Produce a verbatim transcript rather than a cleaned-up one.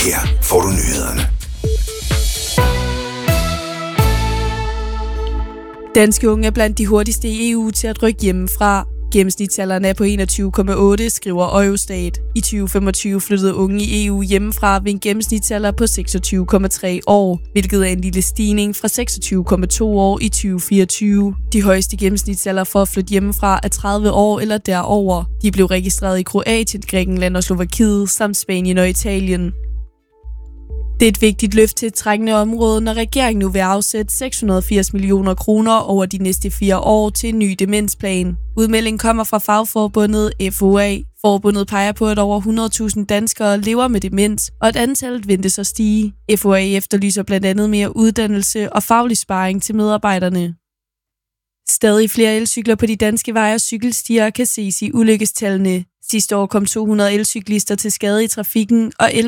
Her får du nyhederne. Danske unge er blandt de hurtigste i E U til at rykke hjemmefra. Gennemsnitsalderen er på enogtyve komma otte, skriver Eurostat. I tyve femogtyve flyttede unge i E U hjemmefra ved en gennemsnitsalder på seksogtyve komma tre år, hvilket er en lille stigning fra seksogtyve komma to år i tyve fireogtyve. De højeste gennemsnitsalder for at flytte hjemmefra er tredive år eller derover. De blev registreret i Kroatien, Grækenland og Slovakiet samt Spanien og Italien. Det er et vigtigt løft til et trængende område, når regeringen nu vil afsætte seks hundrede og firs millioner kroner over de næste fire år til en ny demensplan. Udmeldingen kommer fra fagforbundet F O A. Forbundet peger på, at over hundrede tusind danskere lever med demens, og at antallet ventes at stige. F O A efterlyser blandt andet mere uddannelse og faglig sparring til medarbejderne. Stadig flere elcykler på de danske veje og cykelstier kan ses i ulykkestallene. Sidste år kom to hundrede elcyklister til skade i trafikken, og